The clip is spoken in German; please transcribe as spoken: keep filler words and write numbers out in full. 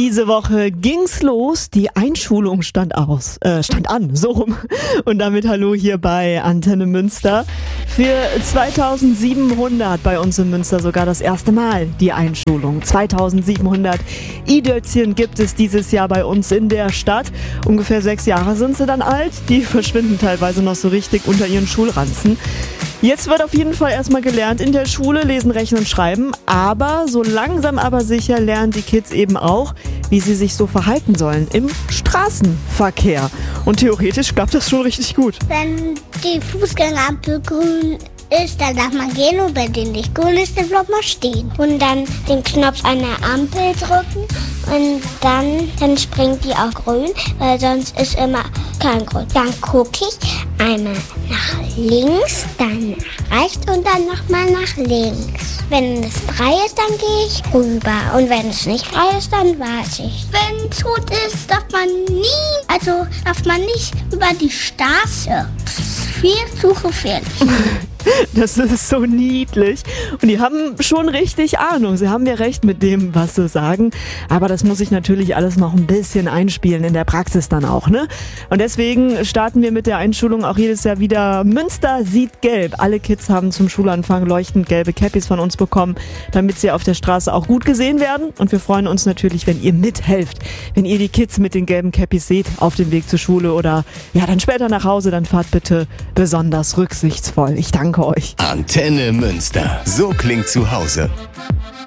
Diese Woche ging's los, die Einschulung stand aus, äh, stand an, so rum. Und damit hallo hier bei Antenne Münster. Für zweitausendsiebenhundert bei uns in Münster sogar das erste Mal die Einschulung. zweitausendsiebenhundert I-Dötzchen gibt es dieses Jahr bei uns in der Stadt. Ungefähr sechs Jahre sind sie dann alt. Die verschwinden teilweise noch so richtig unter ihren Schulranzen. Jetzt wird auf jeden Fall erstmal gelernt in der Schule, lesen, rechnen, schreiben, aber so langsam aber sicher lernen die Kids eben auch, wie sie sich so verhalten sollen im Straßenverkehr. Und theoretisch klappt das schon richtig gut. Wenn die Fußgängerampel grün ist, dann darf man gehen, und wenn die nicht grün ist, dann bleibt man stehen. Und dann den Knopf an der Ampel drücken und dann, dann springt die auch grün, weil sonst ist immer kein Grün. Dann gucke ich einmal nach links, dann nach rechts und dann nochmal nach links. Wenn es frei ist, dann gehe ich rüber. Und wenn es nicht frei ist, dann warte ich. Wenn es rot ist, darf man nie, also darf man nicht über die Straße. Das ist viel zu gefährlich. Das ist so niedlich. Und die haben schon richtig Ahnung. Sie haben ja recht mit dem, was sie sagen. Aber das muss sich natürlich alles noch ein bisschen einspielen in der Praxis dann auch, ne? Und deswegen starten wir mit der Einschulung auch jedes Jahr wieder. Münster sieht gelb. Alle Kids haben zum Schulanfang leuchtend gelbe Cappies von uns bekommen, damit sie auf der Straße auch gut gesehen werden. Und wir freuen uns natürlich, wenn ihr mithelft. Wenn ihr die Kids mit den gelben Cappies seht auf dem Weg zur Schule oder ja dann später nach Hause, dann fahrt bitte besonders rücksichtsvoll. Ich danke euch. Antenne Münster. So klingt zu Hause.